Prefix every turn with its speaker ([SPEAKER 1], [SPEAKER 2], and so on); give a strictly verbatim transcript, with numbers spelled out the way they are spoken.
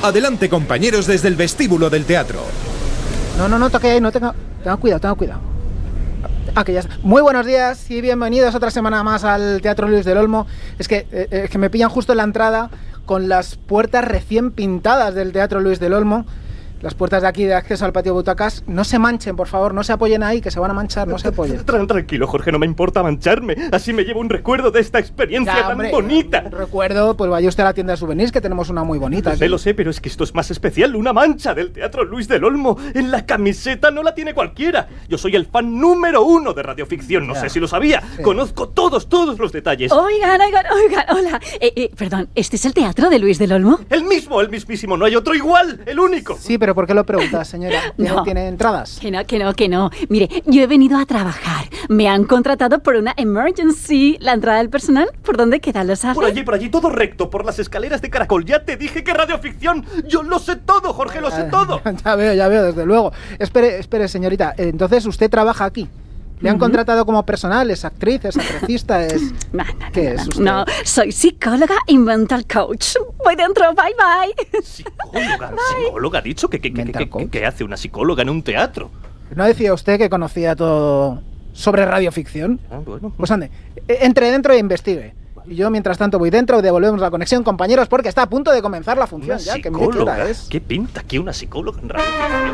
[SPEAKER 1] Adelante, compañeros, desde el vestíbulo del teatro.
[SPEAKER 2] No, no, no toque ahí, no tenga, tenga cuidado, tenga cuidado. Ah, que ya está. Muy buenos días y bienvenidos otra semana más al Teatro Luis del Olmo. Es que, eh, es que me pillan justo en la entrada con las puertas recién pintadas del Teatro Luis del Olmo. Las puertas de aquí de acceso al patio butacas. No se manchen, por favor, no se apoyen ahí, que se van a manchar, no se apoyen.
[SPEAKER 3] Tranquilo, Jorge, no me importa mancharme. Así me llevo un recuerdo de esta experiencia
[SPEAKER 2] Ya,
[SPEAKER 3] tan
[SPEAKER 2] hombre,
[SPEAKER 3] bonita.
[SPEAKER 2] Recuerdo, pues vaya usted a la tienda de souvenirs, que tenemos una muy bonita.
[SPEAKER 3] Lo sé, lo sé, pero es que esto es más especial. Una mancha del Teatro Luis del Olmo en la camiseta no la tiene cualquiera. Yo soy el fan número uno de radioficción, no
[SPEAKER 2] Ya.
[SPEAKER 3] sé si lo sabía.
[SPEAKER 2] Sí.
[SPEAKER 3] Conozco todos, todos los detalles.
[SPEAKER 4] Oigan, oigan, oigan, hola. Eh, eh, perdón, ¿este es el Teatro de Luis del Olmo?
[SPEAKER 3] El mismo, el mismísimo, no hay otro igual, el único.
[SPEAKER 2] Sí, pero ¿por qué lo preguntas, señora? ¿Tiene,
[SPEAKER 4] No.
[SPEAKER 2] ¿tiene entradas?
[SPEAKER 4] Que no, que no, que no. Mire, yo he venido a trabajar. Me han contratado por una emergency. ¿La entrada del personal? ¿Por dónde queda? ¿Lo sabe?
[SPEAKER 3] Por allí, por allí, todo recto, por las escaleras de caracol. Ya te dije que radioficción. Yo lo sé todo, Jorge, lo sé todo.
[SPEAKER 2] Ya veo, ya veo, desde luego. Espere, espere, señorita. Entonces, ¿usted trabaja aquí? ¿Le han
[SPEAKER 4] Ujú.
[SPEAKER 2] contratado como personal? ¿Es actriz? ¿Es acrecista? ¿Es...?
[SPEAKER 4] No, no,
[SPEAKER 2] ¿Qué
[SPEAKER 4] no,
[SPEAKER 2] es
[SPEAKER 4] no,
[SPEAKER 2] usted?
[SPEAKER 4] no, soy psicóloga y mental coach. Voy dentro, bye bye.
[SPEAKER 3] Psicóloga, psicóloga, ha dicho que, que, que,
[SPEAKER 2] Mental
[SPEAKER 3] que,
[SPEAKER 2] coach.
[SPEAKER 3] que hace una psicóloga en un teatro.
[SPEAKER 2] ¿No decía usted que conocía todo sobre radioficción?
[SPEAKER 3] Ah, bueno.
[SPEAKER 2] Pues ande, e- entre dentro e investigue. Y yo, mientras tanto, voy dentro y devolvemos la conexión, compañeros, porque está a punto de comenzar la función
[SPEAKER 3] Una
[SPEAKER 2] ya, que mire qué hora
[SPEAKER 3] psicóloga.
[SPEAKER 2] es.
[SPEAKER 3] ¿Qué pinta aquí una psicóloga en radioficción?